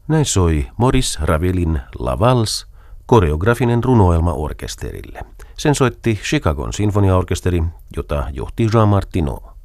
Näin soi Maurice Ravelin La Valse, koreografinen runoelma orkesterille. Sen soitti Chicagon sinfoniaorkesteri, jota johti Jean Martineau.